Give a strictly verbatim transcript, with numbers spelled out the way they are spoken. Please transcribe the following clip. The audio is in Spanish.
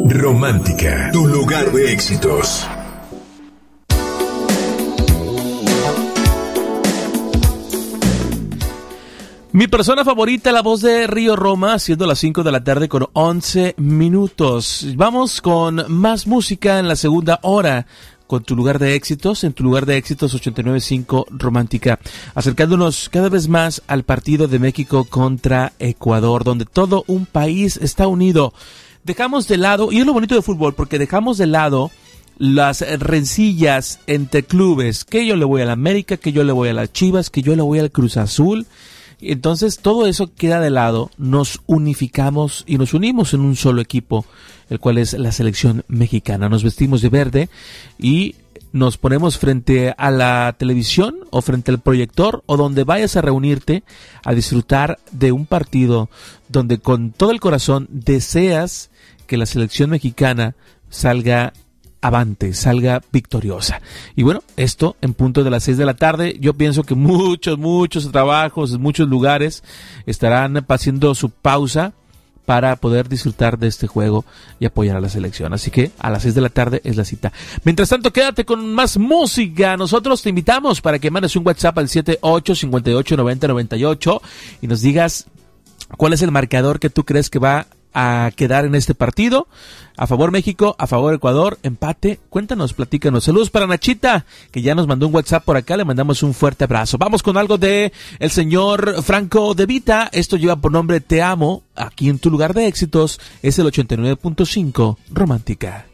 Romántica, tu lugar de éxitos. Mi persona favorita, la voz de Río Roma, siendo las cinco de la tarde con once minutos. Vamos con más música en la segunda hora, con tu lugar de éxitos, en tu lugar de éxitos ochenta y nueve punto cinco Romántica, acercándonos cada vez más al partido de México contra Ecuador, donde todo un país está unido. Dejamos de lado, y es lo bonito del fútbol, porque dejamos de lado las rencillas entre clubes, que yo le voy a la América, que yo le voy a las Chivas, que yo le voy al Cruz Azul. Entonces todo eso queda de lado, nos unificamos y nos unimos en un solo equipo, el cual es la selección mexicana. Nos vestimos de verde y nos ponemos frente a la televisión o frente al proyector o donde vayas a reunirte a disfrutar de un partido donde con todo el corazón deseas que la selección mexicana salga avante, salga victoriosa. Y bueno, esto en punto de las seis de la tarde. Yo pienso que muchos, muchos trabajos, muchos lugares estarán haciendo su pausa para poder disfrutar de este juego y apoyar a la selección. Así que a las seis de la tarde es la cita. Mientras tanto, quédate con más música. Nosotros te invitamos para que mandes un WhatsApp al siete ocho cinco ocho nueve cero nueve ocho y nos digas cuál es el marcador que tú crees que va a quedar en este partido. A favor México, a favor Ecuador, empate. Cuéntanos, platícanos. Saludos para Nachita, que ya nos mandó un WhatsApp por acá. Le mandamos un fuerte abrazo. Vamos con algo de el señor Franco De Vita. Esto lleva por nombre Te Amo. Aquí en tu lugar de éxitos es el ochenta y nueve punto cinco Romántica.